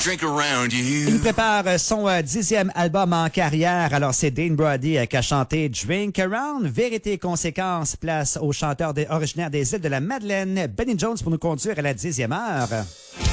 Drink around you. Il prépare son 10e album en carrière. Alors, c'est Dane Brody qui a chanté Drink Around. Vérité et conséquence, place au chanteur originaire des îles de la Madeleine, Benny Jones, pour nous conduire à la 10e heure.